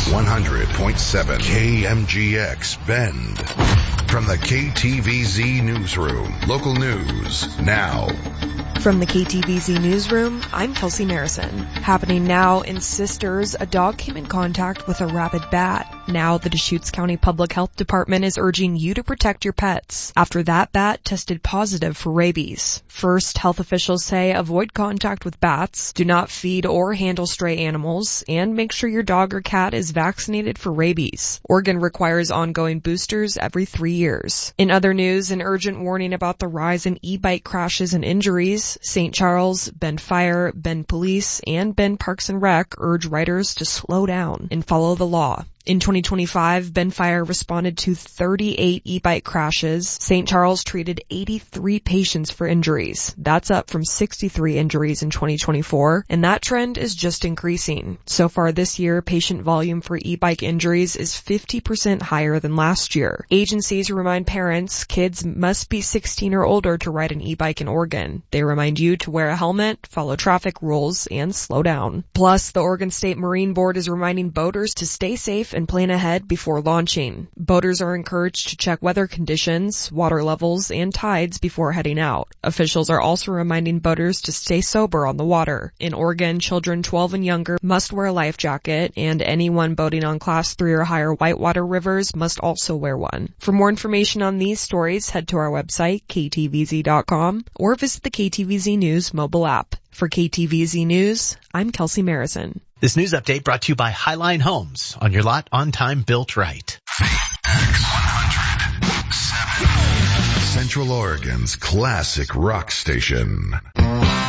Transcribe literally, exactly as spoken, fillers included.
one hundred point seven K M G X Bend. From the K T V Z Newsroom, local news now. From the K T V Z Newsroom, I'm Kelsey Marison. Happening now in Sisters, a dog came in contact with a rabid bat. Now the Deschutes County Public Health Department is urging you to protect your pets after that bat tested positive for rabies. First, health officials say avoid contact with bats, do not feed or handle stray animals, and make sure your dog or cat is vaccinated for rabies. Oregon requires ongoing boosters every three years. In other news, an urgent warning about the rise in e-bike crashes and injuries. Saint Charles, Bend Fire, Bend Police, and Bend Parks and Rec urge riders to slow down and follow the law. In twenty twenty-five, Bend Fire responded to thirty-eight e-bike crashes. Saint Charles treated eighty-three patients for injuries. That's up from sixty-three injuries in twenty twenty-four, and that trend is just increasing. So far this year, patient volume for e-bike injuries is fifty percent higher than last year. Agencies remind parents kids must be sixteen or older to ride an e-bike in Oregon. They remind you to wear a helmet, follow traffic rules, and slow down. Plus, the Oregon State Marine Board is reminding boaters to stay safe and plan ahead before launching. Boaters are encouraged to check weather conditions, water levels, and tides before heading out. Officials are also reminding boaters to stay sober on the water. In Oregon, children twelve and younger must wear a life jacket, and anyone boating on Class three or higher whitewater rivers must also wear one. For more information on these stories, head to our website, K T V Z dot com, or visit the K T V Z News mobile app. For K T V Z News, I'm Kelsey Marison. This news update brought to you by Highline Homes. On your lot, on time, built right. X one hundred point seven. Central Oregon's classic rock station.